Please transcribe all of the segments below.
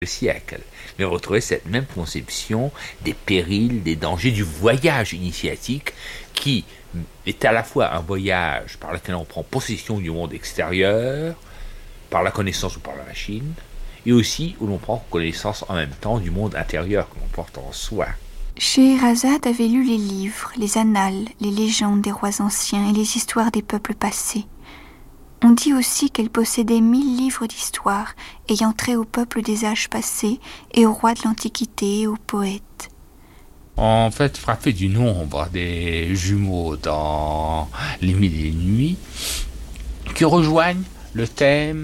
siècle. Mais retrouver cette même conception des périls, des dangers, du voyage initiatique qui est à la fois un voyage par lequel on prend possession du monde extérieur, par la connaissance ou par la machine, et aussi où l'on prend connaissance en même temps du monde intérieur que l'on porte en soi. Scheherazade avait lu les livres, les annales, les légendes des rois anciens et les histoires des peuples passés. On dit aussi qu'elle possédait 1000 livres d'histoire, ayant trait aux peuples des âges passés et aux rois de l'Antiquité et aux poètes. En fait, frappé du nombre des jumeaux dans Les Mille et une Nuits, qui rejoignent le thème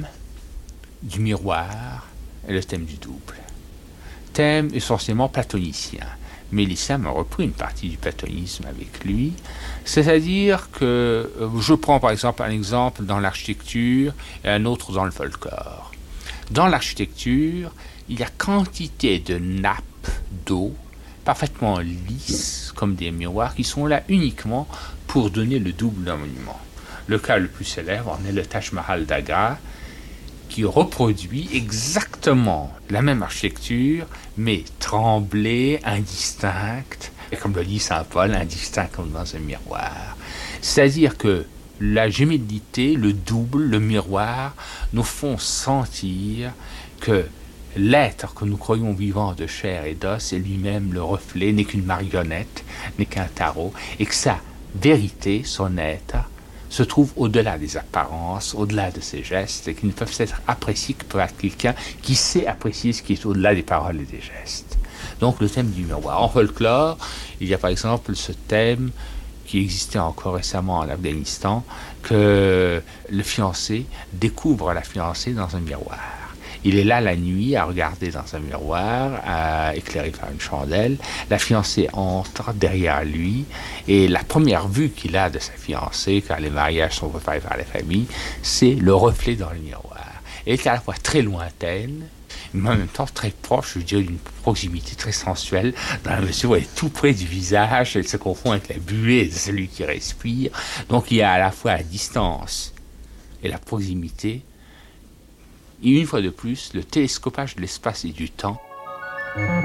du miroir et le thème du double. Thème essentiellement platonicien. Mélissim a repris une partie du platonisme avec lui, c'est-à-dire que je prends par exemple un exemple dans l'architecture et un autre dans le folklore. Dans l'architecture, il y a quantité de nappes d'eau parfaitement lisses comme des miroirs qui sont là uniquement pour donner le double d'un monument. Le cas le plus célèbre en est le Taj Mahal d'Agra, qui reproduit exactement la même architecture, mais tremblée, indistincte, et comme le dit saint Paul, indistinct comme dans un miroir. C'est-à-dire que la gémellité, le double, le miroir, nous font sentir que l'être que nous croyons vivant de chair et d'os est lui-même le reflet, n'est qu'une marionnette, n'est qu'un tarot, et que sa vérité, son être, se trouve au-delà des apparences, au-delà de ses gestes, et qui ne peuvent être appréciés que par quelqu'un qui sait apprécier ce qui est au-delà des paroles et des gestes. Donc le thème du miroir. En folklore, il y a par exemple ce thème qui existait encore récemment en Afghanistan, que le fiancé découvre la fiancée dans un miroir. Il est là la nuit à regarder dans un miroir, éclairé par une chandelle. La fiancée entre derrière lui et la première vue qu'il a de sa fiancée, quand les mariages sont préparés par la famille, c'est le reflet dans le miroir. Elle est à la fois très lointaine, mais en même temps très proche, je dirais, d'une proximité très sensuelle, dans la mesure où elle est tout près du visage, elle se confond avec la buée de celui qui respire. Donc il y a à la fois la distance et la proximité. Et une fois de plus, le télescopage de l'espace et du temps